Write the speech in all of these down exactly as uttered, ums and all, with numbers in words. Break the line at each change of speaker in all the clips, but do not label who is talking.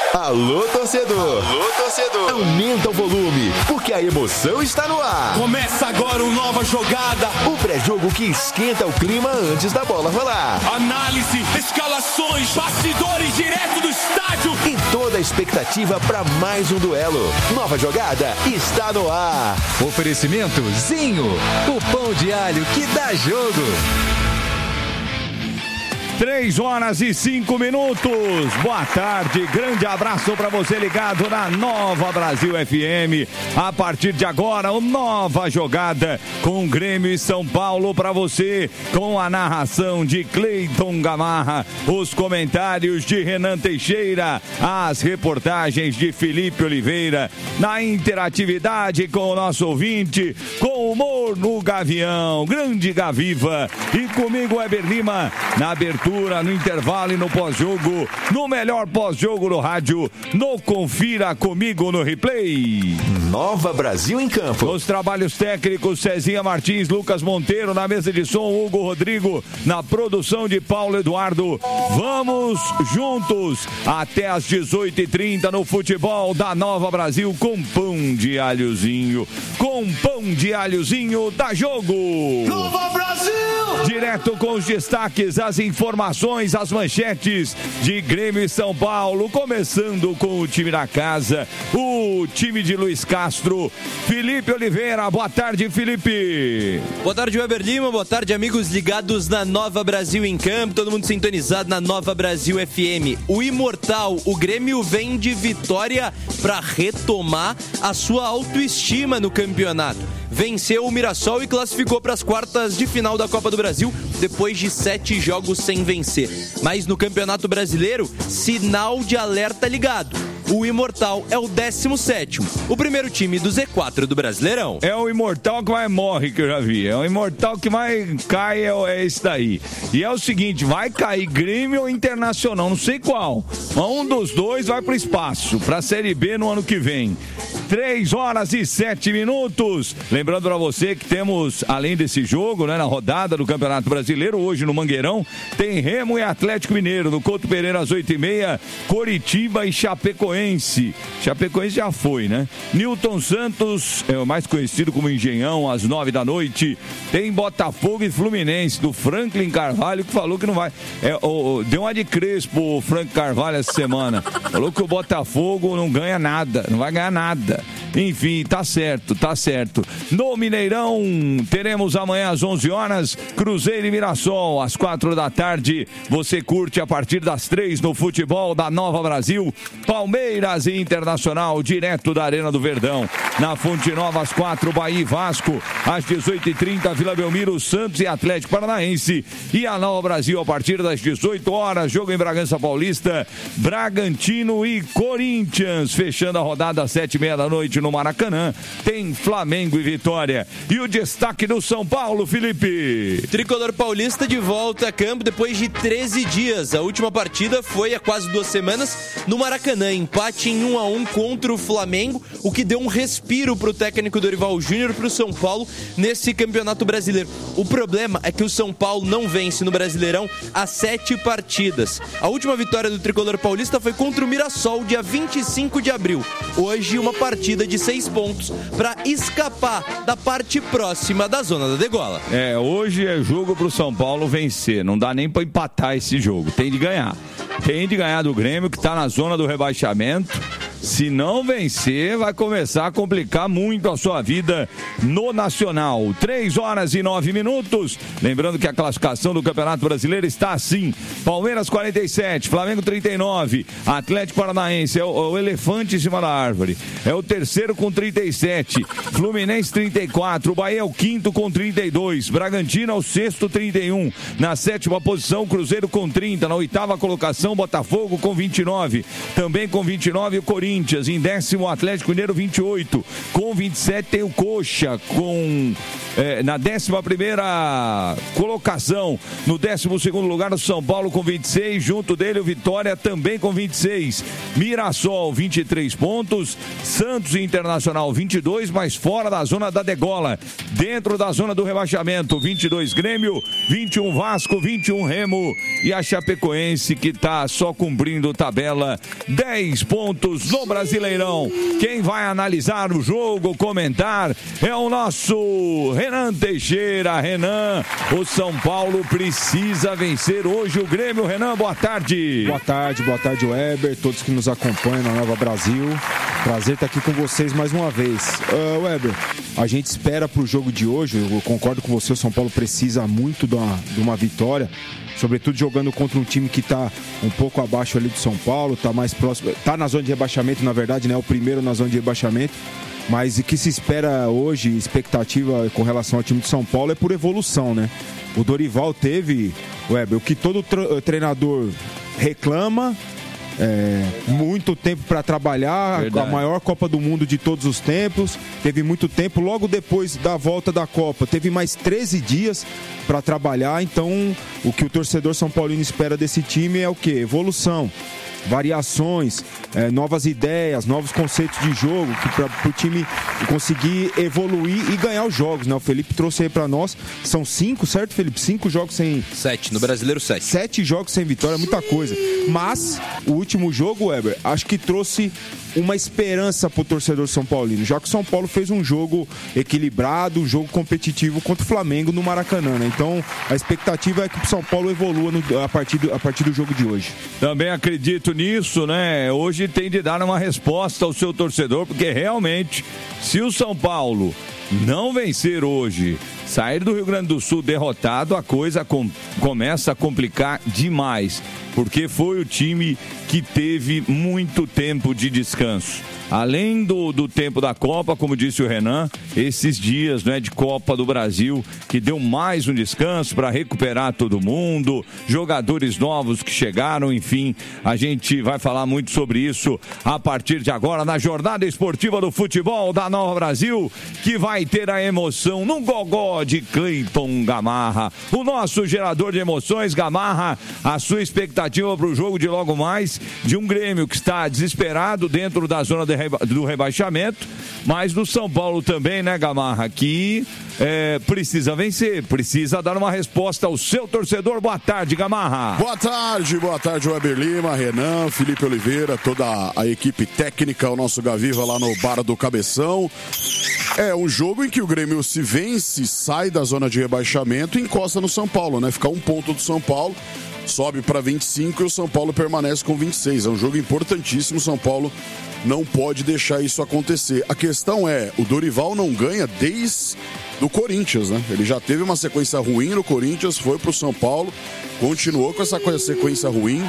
Alô, torcedor! Alô, torcedor! Aumenta o volume, porque a emoção está no ar.
Começa agora uma nova jogada.
O pré-jogo que esquenta o clima antes da bola rolar.
Análise, escalações, bastidores direto do estádio.
E toda a expectativa para mais um duelo. Nova jogada está no ar.
Oferecimento Zinho, o pão de alho que dá jogo.
Três horas e cinco minutos. Boa tarde, grande abraço para você ligado na Nova Brasil F M. A partir de agora, uma nova jogada com Grêmio e São Paulo para você, com a narração de Cleiton Gamarra, os comentários de Renan Teixeira, as reportagens de Felipe Oliveira, na interatividade com o nosso ouvinte, com humor no Gavião, grande Gaviva, e comigo Weber Lima, na abertura, no intervalo e no pós-jogo, no melhor pós-jogo do rádio, no Confira Comigo no Replay.
Nova Brasil em campo.
Os trabalhos técnicos, Cezinha Martins, Lucas Monteiro, na mesa de som, Hugo Rodrigo, na produção de Paulo Eduardo. Vamos juntos até às dezoito e trinta no futebol da Nova Brasil com pão de alhozinho. Com pão de alhozinho da jogo.
Nova Brasil!
Direto com os destaques, as informações, as manchetes de Grêmio e São Paulo, começando com o time da casa, o time de Luiz Castro, Felipe Oliveira. Boa tarde, Felipe.
Boa tarde, Weber Lima. Boa tarde, amigos ligados na Nova Brasil em Campo, todo mundo sintonizado na Nova Brasil F M. O imortal, o Grêmio vem de vitória para retomar a sua autoestima no campeonato. Venceu o Mirassol e classificou para as quartas de final da Copa do Brasil depois de sete jogos sem vencer. Mas no Campeonato Brasileiro, sinal de alerta ligado. O Imortal é o décimo sétimo, o primeiro time do Z quatro do Brasileirão.
É o Imortal que mais morre, que eu já vi. É o Imortal que mais cai, é, é esse daí. E é o seguinte, vai cair Grêmio ou Internacional, não sei qual. Mas um dos dois vai pro espaço, pra Série B no ano que vem. Três horas e sete minutos. Lembrando pra você que temos, além desse jogo, né, na rodada do Campeonato Brasileiro, hoje no Mangueirão, tem Remo e Atlético Mineiro, no Couto Pereira às oito e meia, Coritiba e Chapecoense. Chapecoense já foi, né? Newton Santos, é o mais conhecido como Engenhão, às nove da noite. Tem Botafogo e Fluminense, do Franklin Carvalho, que falou que não vai. É, o, deu uma de Crespo o Frank Carvalho essa semana. Falou que o Botafogo não ganha nada, não vai ganhar nada. Enfim, tá certo, tá certo. No Mineirão, teremos amanhã às onze horas, Cruzeiro e Mirassol, às quatro da tarde. Você curte a partir das três no futebol da Nova Brasil. Palmeiras e Internacional, direto da Arena do Verdão. Na Fonte Nova, às quatro, Bahia e Vasco. Às dezoito e trinta, Vila Belmiro, Santos e Atlético Paranaense. E a Nova Brasil, a partir das dezoito horas, jogo em Bragança Paulista, Bragantino e Corinthians. Fechando a rodada às sete e meia da noite no Maracanã, tem Flamengo e Vitória. E o destaque do São Paulo, Felipe.
Tricolor paulista de volta a campo depois de treze dias. A última partida foi há quase duas semanas no Maracanã. Empate em um a um contra o Flamengo, o que deu um respiro para o técnico Dorival Júnior, para o São Paulo nesse Campeonato Brasileiro. O problema é que o São Paulo não vence no Brasileirão há sete partidas. A última vitória do Tricolor paulista foi contra o Mirassol, dia vinte e cinco de abril. Hoje, uma partida de seis pontos para escapar da parte próxima da zona da degola.
É, hoje é jogo pro São Paulo vencer, não dá nem para empatar esse jogo, tem de ganhar. Tem de ganhar do Grêmio, que tá na zona do rebaixamento. Se não vencer, vai começar a complicar muito a sua vida no Nacional. Três horas e nove minutos. Lembrando que a classificação do Campeonato Brasileiro está assim: Palmeiras quarenta e sete, Flamengo trinta e nove, Atlético Paranaense é o, o elefante em cima da árvore, é o terceiro com trinta e sete, Fluminense trinta e quatro, o Bahia é o quinto com trinta e dois, Bragantino é o sexto trinta e um, na sétima posição Cruzeiro com trinta, na oitava colocação Botafogo com vinte e nove, também com vinte e nove o Corinthians Corinthians. Em décimo, o Atlético Mineiro, vinte e oito. Com vinte e sete tem o Coxa, com é, na décima primeira colocação. No décimo segundo lugar, o São Paulo com vinte e seis. Junto dele, o Vitória também com vinte e seis. Mirassol, vinte e três pontos. Santos e Internacional, vinte e dois, mas fora da zona da degola. Dentro da zona do rebaixamento, vinte e dois Grêmio, vinte e um Vasco, vinte e um Remo. E a Chapecoense, que está só cumprindo tabela, dez pontos no Brasileirão. Quem vai analisar o jogo, comentar, é o nosso Renan Teixeira. Renan, o São Paulo precisa vencer hoje o Grêmio. Renan, boa tarde.
Boa tarde, boa tarde, Weber, todos que nos acompanham na Nova Brasil. Prazer estar aqui com vocês mais uma vez. Uh, Weber, a gente espera para o jogo de hoje, eu concordo com você, o São Paulo precisa muito de uma, de uma vitória, sobretudo jogando contra um time que está um pouco abaixo ali do São Paulo, está mais próximo, está na zona de rebaixamento, na verdade, né? O primeiro na zona de rebaixamento. Mas o que se espera hoje, expectativa com relação ao time de São Paulo, é por evolução, né? O Dorival teve, Weber, o que todo treinador reclama, é, muito tempo para trabalhar, verdade. A maior Copa do Mundo de todos os tempos, teve muito tempo, logo depois da volta da Copa, teve mais treze dias para trabalhar. Então o que o torcedor São Paulino espera desse time é o quê? Evolução, variações, é, novas ideias, novos conceitos de jogo, para o time conseguir evoluir e ganhar os jogos, né? O Felipe trouxe aí para nós, são cinco, certo, Felipe? Cinco jogos sem...
Sete, no Brasileiro sete.
Sete jogos sem vitória, muita coisa. Mas o último jogo, Weber, acho que trouxe uma esperança pro torcedor São Paulino, já que o São Paulo fez um jogo equilibrado, um jogo competitivo contra o Flamengo no Maracanã, né? Então a expectativa é que o São Paulo evolua no, a, partir do, a partir do jogo de hoje.
Também acredito nisso, né? Hoje tem de dar uma resposta ao seu torcedor, porque realmente, se o São Paulo não vencer hoje, sair do Rio Grande do Sul derrotado, a coisa com, começa a complicar demais, porque foi o time que teve muito tempo de descanso. Além do, do tempo da Copa, como disse o Renan, esses dias, né, de Copa do Brasil, que deu mais um descanso para recuperar todo mundo, jogadores novos que chegaram, enfim, a gente vai falar muito sobre isso a partir de agora na jornada esportiva do futebol da Nova Brasil, que vai ter a emoção no gogó de Cleiton Gamarra, o nosso gerador de emoções. Gamarra, a sua expectativa para o jogo de logo mais, de um Grêmio que está desesperado dentro da zona de do rebaixamento, mas do São Paulo também, né, Gamarra, que é, precisa vencer, precisa dar uma resposta ao seu torcedor. Boa tarde, Gamarra.
Boa tarde, boa tarde, Weber Lima, Renan, Felipe Oliveira, toda a equipe técnica, o nosso Gaviva lá no Bar do Cabeção. É um jogo em que o Grêmio, se vence, sai da zona de rebaixamento e encosta no São Paulo, né? Fica um ponto do São Paulo, sobe para vinte e cinco e o São Paulo permanece com vinte e seis. É um jogo importantíssimo, o São Paulo não pode deixar isso acontecer. A questão é, o Dorival não ganha desde o Corinthians, né? Ele já teve uma sequência ruim no Corinthians, foi pro São Paulo, continuou com essa sequência ruim.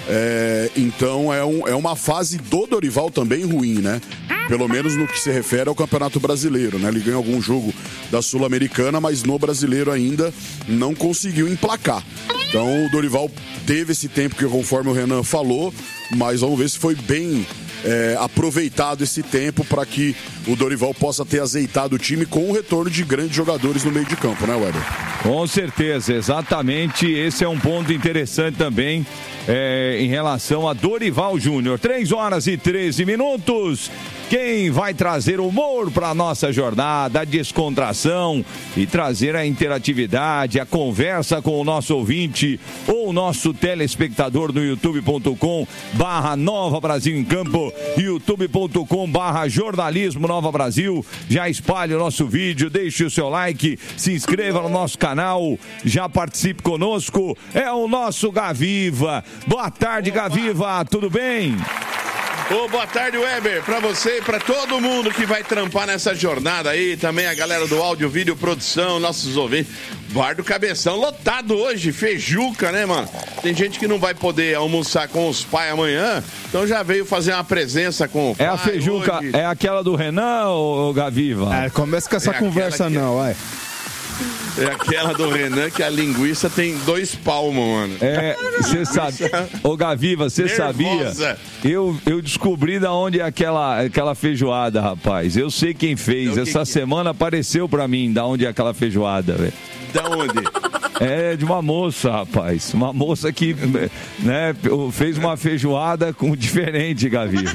É, então é, um, é uma fase do Dorival também ruim, né? Pelo menos no que se refere ao Campeonato Brasileiro, né? Ele ganhou algum jogo da Sul-Americana, mas no Brasileiro ainda não conseguiu emplacar. Então o Dorival teve esse tempo que, conforme o Renan falou, mas vamos ver se foi bem é, aproveitado esse tempo para que o Dorival possa ter azeitado o time com o retorno de grandes jogadores no meio de campo, né, Weber?
Com certeza, exatamente. Esse é um ponto interessante também é, em relação a Dorival Júnior. três horas e treze minutos. Quem vai trazer humor para a nossa jornada, a descontração e trazer a interatividade, a conversa com o nosso ouvinte ou o nosso telespectador no youtube ponto com barra Nova Brasil em Campo, youtube ponto com barra Jornalismo Nova Brasil. Já espalhe o nosso vídeo, deixe o seu like, se inscreva no nosso canal, já participe conosco. É o nosso Gaviva. Boa tarde, Gaviva, tudo bem?
Ô, boa tarde, Weber, pra você e pra todo mundo que vai trampar nessa jornada aí, também a galera do áudio, vídeo, produção, nossos ouvintes. Bar do Cabeção lotado hoje, feijuca, né, mano? Tem gente que não vai poder almoçar com os pais amanhã, então já veio fazer uma presença com o pai.
É a feijuca,
hoje.
É aquela do Renan ou Gaviva?
É, começa com essa é conversa não, vai.
É aquela do Renan que a linguiça tem dois palmos, mano.
É, você sabe. Ô, Gaviva, você sabia? Eu, eu descobri da onde é aquela, aquela feijoada, rapaz. Eu sei quem fez.
Então,
Essa
que
semana que... apareceu pra mim da onde é aquela feijoada, velho.
Da onde?
É de uma moça, rapaz. Uma moça que, né, fez uma feijoada com diferente, Gaviva.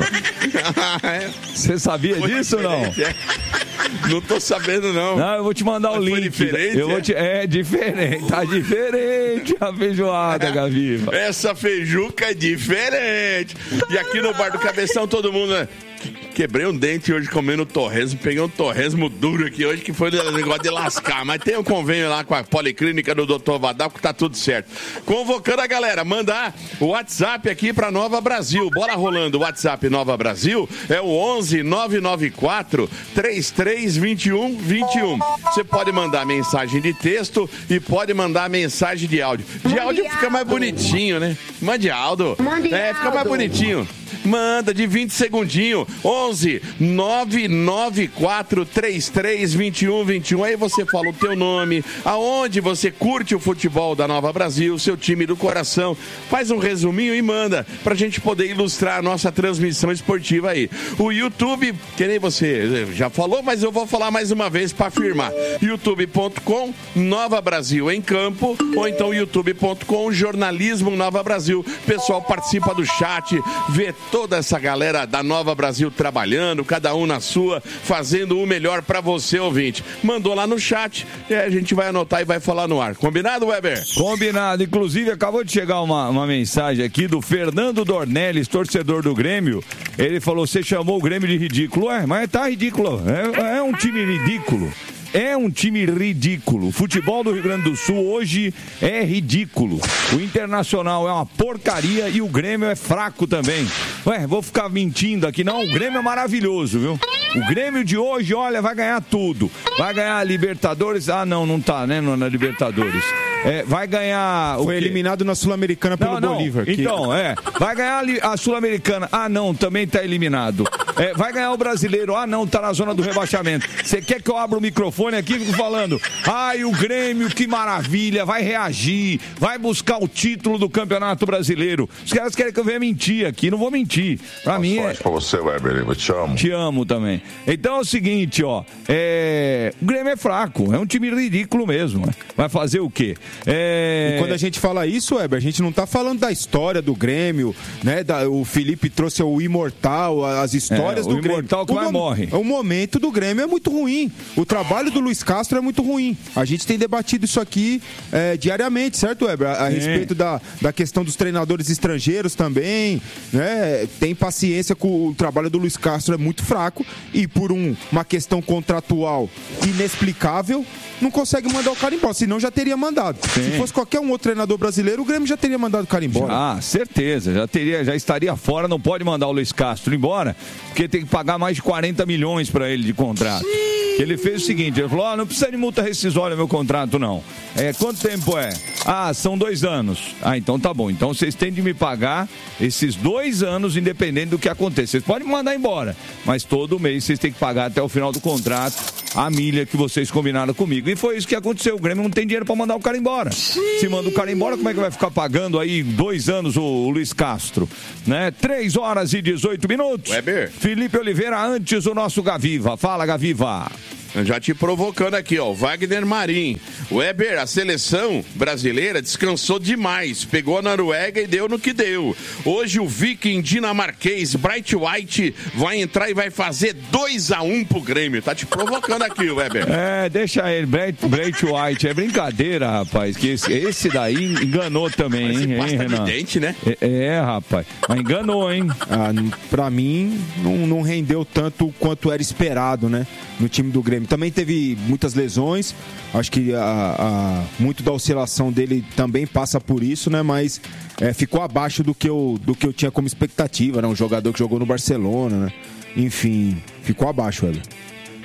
Você sabia
Foi
disso ou não?
É. Não tô sabendo, não.
Não, eu vou te mandar o
Mas
link.
Foi diferente?
Eu vou te... É diferente, tá diferente a feijoada, Gaviva.
Essa feijuca é diferente. E aqui no Bar do Cabeção, todo mundo, né? Quebrei um dente hoje comendo torresmo, peguei um torresmo duro aqui hoje, que foi o negócio de lascar. Mas tem um convênio lá com a Policlínica do doutor Vadal, que tá tudo certo. Convocando a galera, mandar o WhatsApp aqui pra Nova Brasil. Bola rolando, o WhatsApp Nova Brasil é o onze nove nove quatro, três três dois um dois um. Você pode mandar mensagem de texto e pode mandar mensagem de áudio. De áudio fica mais bonitinho, né? Mande áudio. É, fica mais bonitinho. Manda de vinte segundinho. onze nove nove quatro, três três dois um dois um. Aí você fala o teu nome, aonde você curte o futebol da Nova Brasil, seu time do coração. Faz um resuminho e manda pra gente poder ilustrar a nossa transmissão esportiva aí. O YouTube, que nem você já falou, mas eu vou falar mais uma vez pra afirmar. youtube ponto com Nova Brasil em Campo, ou então youtube ponto com Jornalismo Nova Brasil. O pessoal participa do chat, vê toda essa galera da Nova Brasil trabalhando, cada um na sua, fazendo o melhor pra você, ouvinte. Mandou lá no chat e a gente vai anotar e vai falar no ar. Combinado, Weber?
Combinado. Inclusive, acabou de chegar uma, uma mensagem aqui do Fernando Dornelles, torcedor do Grêmio. Ele falou, você chamou o Grêmio de ridículo. Ué, mas tá ridículo. É, é um time ridículo. É um time ridículo. O futebol do Rio Grande do Sul hoje é ridículo. O Internacional é uma porcaria e o Grêmio é fraco também. Ué, vou ficar mentindo aqui. Não, o Grêmio é maravilhoso, viu? O Grêmio de hoje, olha, vai ganhar tudo. Vai ganhar a Libertadores. Ah, não, não tá, né? Não, na Libertadores. É, vai ganhar...
Foi eliminado na Sul-Americana pelo
não, não.
Bolívar.
Então, que... é. Vai ganhar a Sul-Americana. Ah, não, também tá eliminado. É, vai ganhar o Brasileiro. Ah, não, tá na zona do rebaixamento. Você quer que eu abra o microfone aqui e fico falando? Ai, o Grêmio, que maravilha, vai reagir, vai buscar o título do Campeonato Brasileiro. Os caras querem que eu venha mentir aqui, não vou mentir. Pra
Boa
mim
sorte
é...
pra você, Weber, eu te amo.
Te amo também. Então é o seguinte, ó, é... o Grêmio é fraco, é um time ridículo mesmo. Vai fazer o quê? É...
E quando a gente fala isso, Weber, a gente não tá falando da história do Grêmio, né? Da, o Felipe trouxe o imortal, as histórias
é,
do
o
Grêmio.
Imortal que
o
mais morre.
O momento do Grêmio é muito ruim. O trabalho do Luiz Castro é muito ruim. A gente tem debatido isso aqui é, diariamente, certo, Weber? A, a respeito da, da questão dos treinadores estrangeiros também, né? Tem paciência com o trabalho do Luiz Castro, é muito fraco e por um, uma questão contratual inexplicável, não consegue mandar o cara embora, senão já teria mandado. Sim. Se fosse qualquer um outro treinador brasileiro, o Grêmio já teria mandado o cara embora.
Ah, certeza, já teria, já estaria fora, não pode mandar o Luiz Castro embora, porque tem que pagar mais de quarenta milhões para ele de contrato. Que ele fez o seguinte, ele falou, ah, não precisa de multa rescisória meu contrato, não. É, quanto tempo é? Ah, são dois anos. Ah, então tá bom. Então vocês têm de me pagar esses dois anos, independente do que aconteça. Vocês podem me mandar embora, mas todo mês vocês têm que pagar até o final do contrato a milha que vocês combinaram comigo. E foi isso que aconteceu. O Grêmio não tem dinheiro pra mandar o cara embora. Se manda o cara embora, como é que vai ficar pagando aí dois anos o, o Luiz Castro? Né? três horas e dezoito minutos.
Weber.
Felipe Oliveira, antes o nosso Gaviva. Fala, Gaviva.
Já te provocando aqui, ó, Wagner Marim. Weber, a seleção brasileira descansou demais. Pegou a Noruega e deu no que deu. Hoje o Viking dinamarquês Bright White vai entrar e vai fazer dois a um pro Grêmio. Tá te provocando aqui, Weber.
É, deixa ele, Bright, Bright White. É brincadeira, rapaz. Que esse, esse daí enganou também, hein, hein, Renan?
Evidente, né?
É, é, rapaz. Mas enganou, hein?
Ah, pra mim, não, não rendeu tanto quanto era esperado, né? No time do Grêmio. Também teve muitas lesões, acho que a, a, muito da oscilação dele também passa por isso, né? Mas é, ficou abaixo do que, eu, do que eu tinha como expectativa, né? Um jogador que jogou no Barcelona, né? Enfim, ficou abaixo, velho.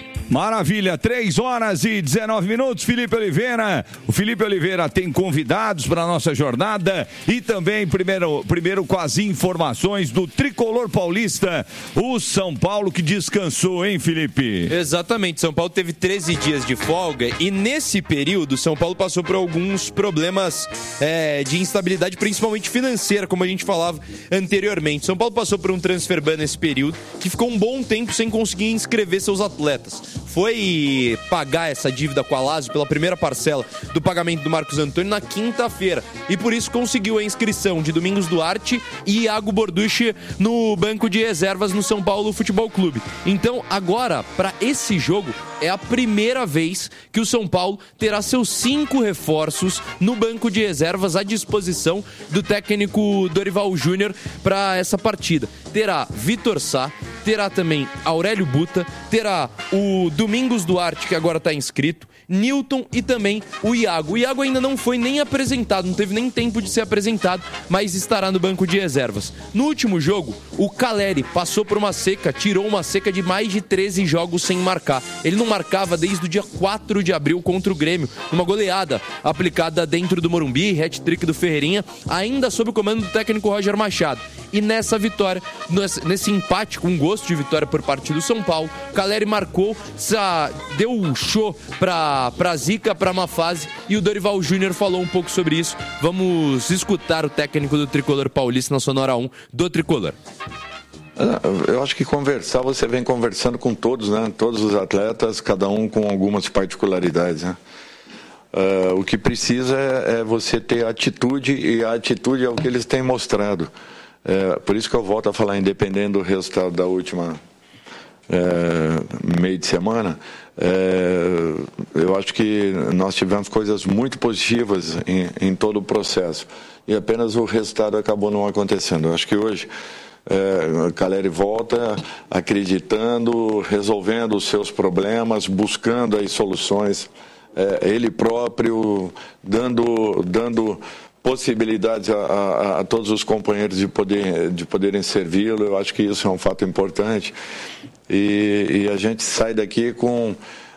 Maravilha, três horas e dezenove minutos, Felipe Oliveira. O Felipe Oliveira tem convidados para a nossa jornada e também, primeiro, primeiro com as informações do tricolor paulista, o São Paulo que descansou, hein, Felipe?
Exatamente, São Paulo teve treze dias de folga e nesse período São Paulo passou por alguns problemas é, de instabilidade, principalmente financeira, como a gente falava anteriormente. São Paulo passou por um transfer ban nesse período que ficou um bom tempo sem conseguir inscrever seus atletas. Foi pagar essa dívida com a Lazio pela primeira parcela do pagamento do Marcos Antônio na quinta-feira. E por isso conseguiu a inscrição de Domingos Duarte e Iago Borducci no banco de reservas no São Paulo Futebol Clube. Então, agora, para esse jogo, é a primeira vez que o São Paulo terá seus cinco reforços no banco de reservas à disposição do técnico Dorival Júnior para essa partida. Terá Vitor Sá, terá também Aurélio Buta, terá o Domingos Duarte, que agora está inscrito, Nilton e também o Iago. O Iago ainda não foi nem apresentado, não teve nem tempo de ser apresentado, mas estará no banco de reservas. No último jogo, o Caleri passou por uma seca, tirou uma seca de mais de treze jogos sem marcar. Ele não marcava desde o dia quatro de abril contra o Grêmio, numa goleada aplicada dentro do Morumbi, hat-trick do Ferreirinha, ainda sob o comando do técnico Roger Machado. E nessa vitória, nesse empate com gosto de vitória por parte do São Paulo, o Caleri marcou, deu um show para para Zica, para uma fase, e o Dorival Júnior falou um pouco sobre isso. Vamos escutar o técnico do Tricolor Paulista na Sonora um do Tricolor.
Eu acho que conversar, você vem conversando com todos, né? Todos os atletas, cada um com algumas particularidades, né? Uh, o que precisa é, é você ter atitude, e a atitude é o que eles têm mostrado. É, por isso que eu volto a falar, independente do resultado da última é, meio de semana, é, eu acho que nós tivemos coisas muito positivas em, em todo o processo, e apenas o resultado acabou não acontecendo. Eu acho que hoje é, o Caleri volta acreditando, resolvendo os seus problemas, buscando as soluções, é, ele próprio dando, dando possibilidades a, a, a todos os companheiros de, poder, de poderem servi-lo. Eu acho que isso é um fato importante, e, e a gente sai daqui com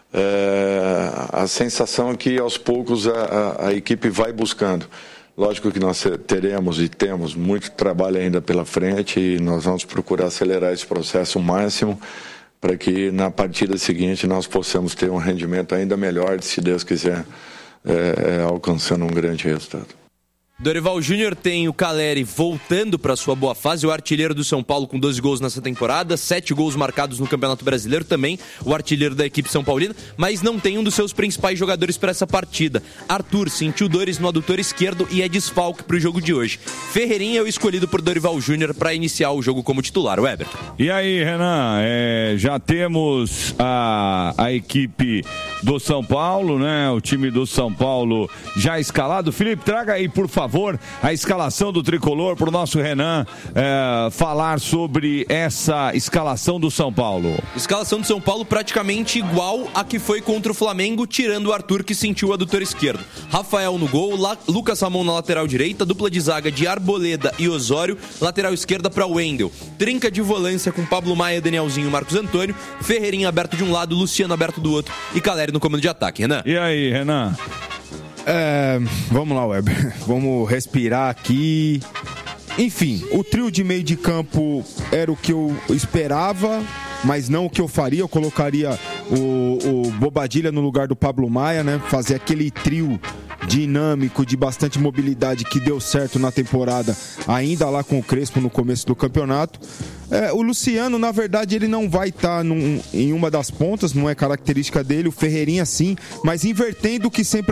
é, a sensação que aos poucos a, a, a equipe vai buscando. Lógico que nós teremos e temos muito trabalho ainda pela frente, e nós vamos procurar acelerar esse processo o máximo para que na partida seguinte nós possamos ter um rendimento ainda melhor, se Deus quiser, é, é, alcançando um grande resultado.
Dorival Júnior tem o Caleri voltando para sua boa fase, o artilheiro do São Paulo com doze gols nessa temporada, sete gols marcados no Campeonato Brasileiro, também o artilheiro da equipe São Paulina, mas não tem um dos seus principais jogadores para essa partida. Arthur sentiu dores no adutor esquerdo e é desfalque para o jogo de hoje. Ferreirinha é o escolhido por Dorival Júnior para iniciar o jogo como titular. Weber.
E aí, Renan, é, já temos a, a equipe do São Paulo, né? O time do São Paulo já escalado. Felipe, traga aí, por favor, a escalação do Tricolor para o nosso Renan é, falar sobre essa escalação do São Paulo.
Escalação do São Paulo praticamente igual a que foi contra o Flamengo, tirando o Arthur, que sentiu o adutor esquerdo. Rafael no gol, La- Lucas Ramon na lateral direita, dupla de zaga de Arboleda e Osório, lateral esquerda para Wendel. Trinca de volância com Pablo Maia, Danielzinho e Marcos Antônio, Ferreirinha aberto de um lado, Luciano aberto do outro e Caleri no comando de ataque. Renan.
E aí, Renan?
É, vamos lá, Weber. Vamos respirar aqui. Enfim, o trio de meio de campo era o que eu esperava, mas não o que eu faria. Eu colocaria o, o Bobadilha no lugar do Pablo Maia, né? Fazer aquele trio dinâmico, de bastante mobilidade, que deu certo na temporada, ainda lá com o Crespo no começo do campeonato. É, o Luciano, na verdade, ele não vai estar tá em uma das pontas, não é característica dele. O Ferreirinha sim, mas invertendo o que sempre